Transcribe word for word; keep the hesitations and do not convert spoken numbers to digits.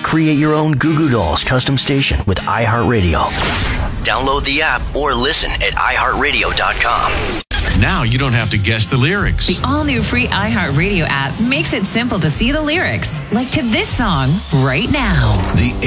Create your own Goo Goo Dolls custom station with iHeartRadio. Download the app or listen at i heart radio dot com. Now you don't have to guess the lyrics. The all-new free iHeartRadio app makes it simple to see the lyrics, like to this song right now. The